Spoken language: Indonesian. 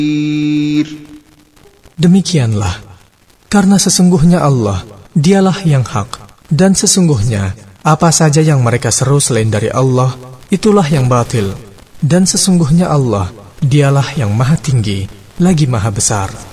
Demikianlah, karena sesungguhnya Allah, dialah yang hak, dan sesungguhnya apa saja yang mereka seru selain dari Allah, itulah yang batil. Dan sesungguhnya Allah, dialah yang maha tinggi, lagi maha besar.